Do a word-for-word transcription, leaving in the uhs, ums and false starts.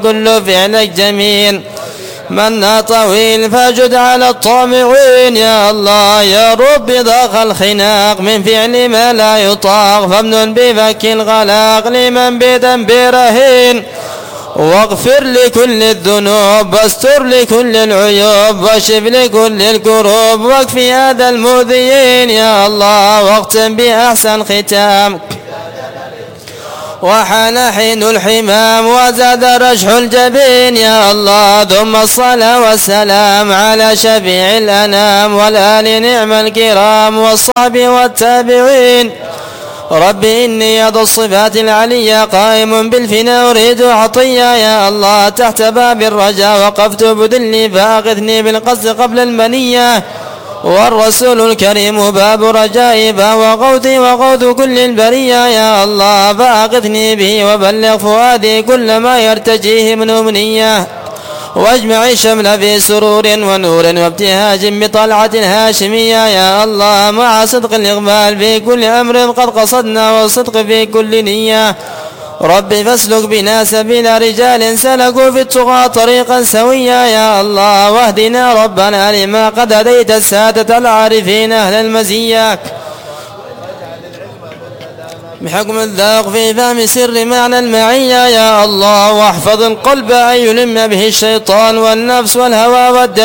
كل فعلك جميل. منا طويل فجد على الطامعين يا الله. يا رب ضاق الخناق من فعل ما لا يطاق، فامنن بفك الغلاق لمن بذنب رهين. واغفر لكل الذنوب واستر لكل العيوب واشف لكل الكروب، واكفي هذا المؤذيين يا الله. واختم بأحسن ختام وحان حين الحمام وزاد رجح الجبين يا الله. ثم الصلاة والسلام على شفيع الأنام والآل نعم الكرام والصحب والتابعين. ربي إني ذو الصفات العلية قائم بالفنا أريد عطية يا الله. تحت باب الرجاء وقفت بذلي فأغثني بالقصد قبل المنية. والرسول الكريم باب رجائي فهو غوثي وغوث كل البرية يا الله. فأغثني به وبلغ فؤادي كل ما يرتجيه من أمنية. واجمع الشمل في سرور ونور وابتهاج بطلعة هاشمية يا الله. مع صدق الإقبال في كل أمر قد قصدنا والصدق في كل نية. ربي فاسلك بنا سبيل رجال سلكوا في التقى طريقا سويا يا الله. واهدنا ربنا لما قد هديت السادة العارفين أهل المزية بحكم الذوق في فهم سر معنى المعية يا الله. واحفظ القلب أن يلم به الشيطان والنفس والهوى والدنيا